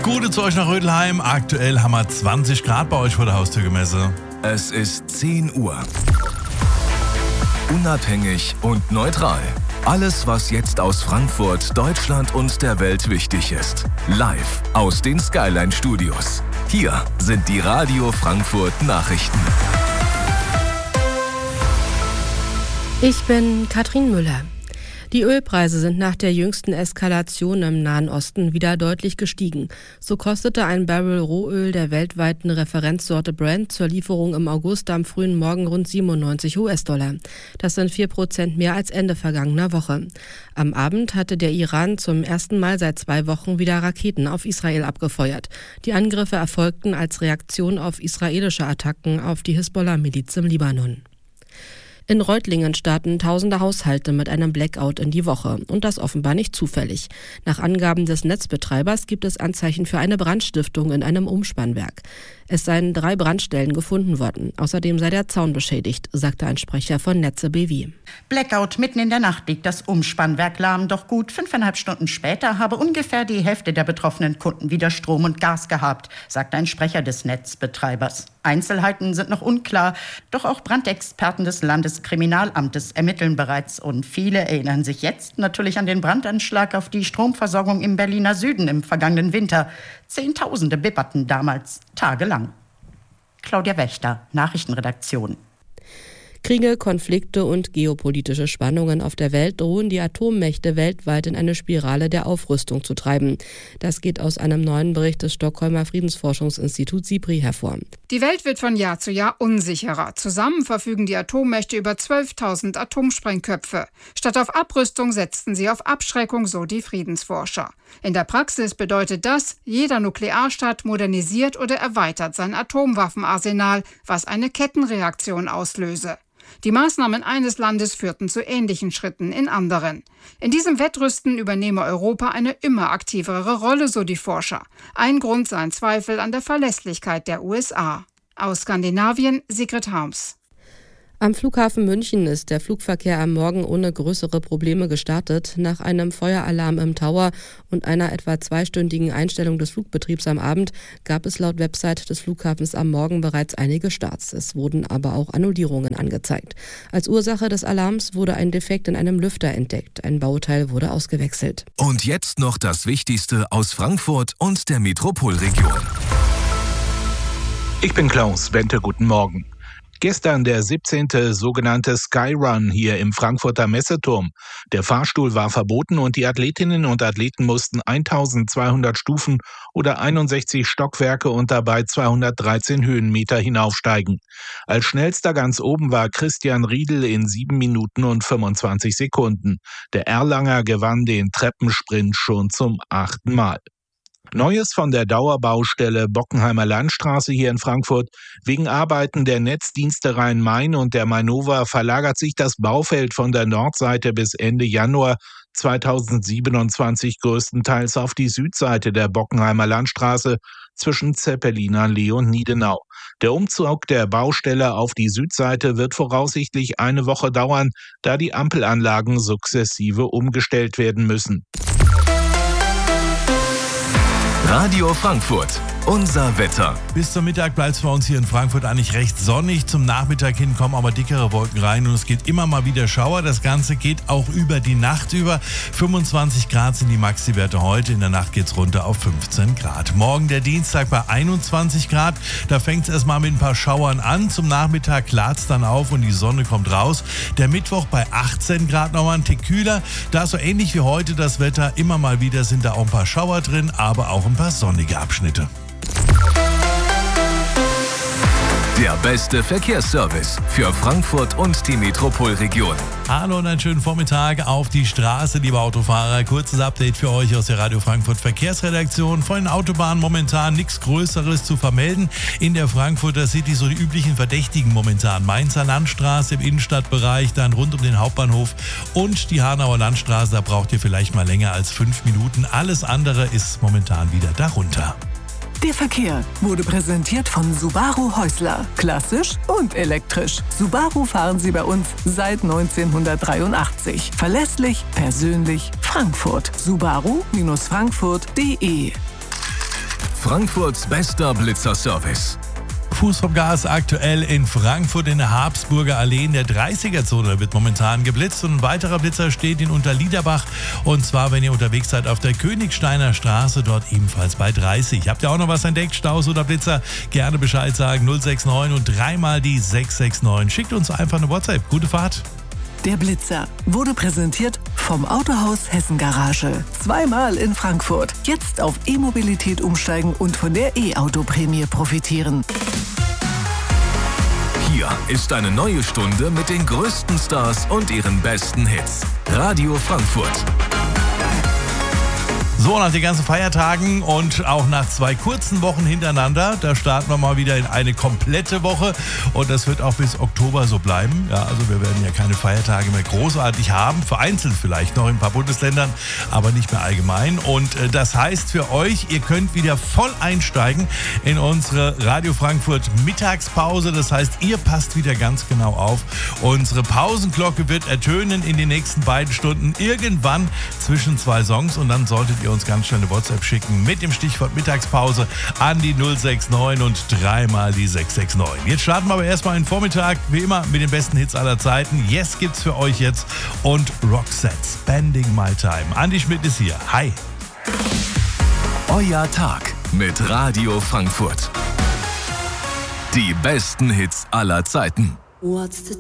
Gute zu euch nach Rödelheim. Aktuell haben wir 20 Grad bei euch vor der Haustür gemessen. Es ist 10 Uhr. Unabhängig und neutral. Alles, was jetzt aus Frankfurt, Deutschland und der Welt wichtig ist. Live aus den Skyline Studios. Hier sind die Radio Frankfurt Nachrichten. Ich bin Katrin Müller. Die Ölpreise sind nach der jüngsten Eskalation im Nahen Osten wieder deutlich gestiegen. So kostete ein Barrel Rohöl der weltweiten Referenzsorte Brent zur Lieferung im August am frühen Morgen rund 97 US-Dollar. Das sind 4% mehr als Ende vergangener Woche. Am Abend hatte der Iran zum ersten Mal seit 2 Wochen wieder Raketen auf Israel abgefeuert. Die Angriffe erfolgten als Reaktion auf israelische Attacken auf die Hisbollah-Miliz im Libanon. In Reutlingen starten tausende Haushalte mit einem Blackout in die Woche. Und das offenbar nicht zufällig. Nach Angaben des Netzbetreibers gibt es Anzeichen für eine Brandstiftung in einem Umspannwerk. Es seien 3 Brandstellen gefunden worden. Außerdem sei der Zaun beschädigt, sagte ein Sprecher von Netze BW. Blackout, mitten in der Nacht liegt das Umspannwerk lahm. Doch gut 5,5 Stunden später habe ungefähr die Hälfte der betroffenen Kunden wieder Strom und Gas gehabt, sagt ein Sprecher des Netzbetreibers. Einzelheiten sind noch unklar, doch auch Brandexperten des Landeskriminalamtes ermitteln bereits. Und viele erinnern sich jetzt natürlich an den Brandanschlag auf die Stromversorgung im Berliner Süden im vergangenen Winter. Zehntausende bibberten damals tagelang. Claudia Wächter, Nachrichtenredaktion. Kriege, Konflikte und geopolitische Spannungen auf der Welt drohen die Atommächte weltweit in eine Spirale der Aufrüstung zu treiben. Das geht aus einem neuen Bericht des Stockholmer Friedensforschungsinstituts SIPRI hervor. Die Welt wird von Jahr zu Jahr unsicherer. Zusammen verfügen die Atommächte über 12.000 Atomsprengköpfe. Statt auf Abrüstung setzten sie auf Abschreckung, so die Friedensforscher. In der Praxis bedeutet das, jeder Nuklearstaat modernisiert oder erweitert sein Atomwaffenarsenal, was eine Kettenreaktion auslöse. Die Maßnahmen eines Landes führten zu ähnlichen Schritten in anderen. In diesem Wettrüsten übernehme Europa eine immer aktivere Rolle, so die Forscher. Ein Grund seien Zweifel an der Verlässlichkeit der USA. Aus Skandinavien, Sigrid Harms. Am Flughafen München ist der Flugverkehr am Morgen ohne größere Probleme gestartet. Nach einem Feueralarm im Tower und einer etwa 2-stündigen Einstellung des Flugbetriebs am Abend gab es laut Website des Flughafens am Morgen bereits einige Starts. Es wurden aber auch Annullierungen angezeigt. Als Ursache des Alarms wurde ein Defekt in einem Lüfter entdeckt. Ein Bauteil wurde ausgewechselt. Und jetzt noch das Wichtigste aus Frankfurt und der Metropolregion. Ich bin Klaus Bente, guten Morgen. Gestern der 17. sogenannte Skyrun hier im Frankfurter Messeturm. Der Fahrstuhl war verboten und die Athletinnen und Athleten mussten 1200 Stufen oder 61 Stockwerke und dabei 213 Höhenmeter hinaufsteigen. Als schnellster ganz oben war Christian Riedel in 7 Minuten und 25 Sekunden. Der Erlanger gewann den Treppensprint schon zum 8. Mal. Neues von der Dauerbaustelle Bockenheimer Landstraße hier in Frankfurt. Wegen Arbeiten der Netzdienste Rhein-Main und der Mainova verlagert sich das Baufeld von der Nordseite bis Ende Januar 2027 größtenteils auf die Südseite der Bockenheimer Landstraße zwischen Zeppelinallee und Niedenau. Der Umzug der Baustelle auf die Südseite wird voraussichtlich eine Woche dauern, da die Ampelanlagen sukzessive umgestellt werden müssen. Radio Frankfurt, unser Wetter. Bis zum Mittag bleibt es bei uns hier in Frankfurt eigentlich recht sonnig. Zum Nachmittag hin kommen aber dickere Wolken rein und es geht immer mal wieder Schauer. Das Ganze geht auch über die Nacht über. 25 Grad sind die Maxi-Werte heute. In der Nacht geht es runter auf 15 Grad. Morgen der Dienstag bei 21 Grad. Da fängt es erstmal mit ein paar Schauern an. Zum Nachmittag klart es dann auf und die Sonne kommt raus. Der Mittwoch bei 18 Grad nochmal ein Tick kühler. Da ist so ähnlich wie heute das Wetter. Immer mal wieder sind da auch ein paar Schauer drin, aber auch ein paar sonnige Abschnitte. Der beste Verkehrsservice für Frankfurt und die Metropolregion. Hallo und einen schönen Vormittag auf die Straße, liebe Autofahrer. Kurzes Update für euch aus der Radio Frankfurt Verkehrsredaktion. Von den Autobahnen momentan nichts Größeres zu vermelden. In der Frankfurter City so die üblichen Verdächtigen momentan. Mainzer Landstraße im Innenstadtbereich, dann rund um den Hauptbahnhof und die Hanauer Landstraße. Da braucht ihr vielleicht mal länger als 5 Minuten. Alles andere ist momentan wieder darunter. Der Verkehr wurde präsentiert von Subaru Häusler. Klassisch und elektrisch. Subaru fahren Sie bei uns seit 1983. Verlässlich, persönlich, Frankfurt. Subaru-Frankfurt.de Frankfurts bester Blitzerservice. Fuß vom Gas aktuell in Frankfurt in der Habsburger Allee in der 30er-Zone wird momentan geblitzt und ein weiterer Blitzer steht in Unterliederbach und zwar, wenn ihr unterwegs seid auf der Königsteiner Straße, dort ebenfalls bei 30. Habt ihr auch noch was entdeckt, Staus oder Blitzer? Gerne Bescheid sagen, 069 und dreimal die 669. Schickt uns einfach eine WhatsApp. Gute Fahrt. Der Blitzer wurde präsentiert vom Autohaus Hessen Garage. Zweimal in Frankfurt. Jetzt auf E-Mobilität umsteigen und von der E-Auto-Prämie profitieren. Hier ist eine neue Stunde mit den größten Stars und ihren besten Hits. Radio Frankfurt. So, nach den ganzen Feiertagen und auch nach 2 kurzen Wochen hintereinander, da starten wir mal wieder in eine komplette Woche und das wird auch bis Oktober so bleiben. Ja, also wir werden ja keine Feiertage mehr großartig haben, vereinzelt vielleicht noch in ein paar Bundesländern, aber nicht mehr allgemein. Und das heißt für euch, ihr könnt wieder voll einsteigen in unsere Radio Frankfurt Mittagspause. Das heißt, ihr passt wieder ganz genau auf. Unsere Pausenglocke wird ertönen in den nächsten beiden Stunden irgendwann zwischen 2 Songs und dann solltet ihr uns ganz schnell eine WhatsApp schicken mit dem Stichwort Mittagspause an die 069 und dreimal die 669. Jetzt starten wir aber erstmal den Vormittag, wie immer, mit den besten Hits aller Zeiten. Yes gibt's für euch jetzt und Roxette, Spending My Time. Andi Schmidt ist hier. Hi. Euer Tag mit Radio Frankfurt. Die besten Hits aller Zeiten. What's the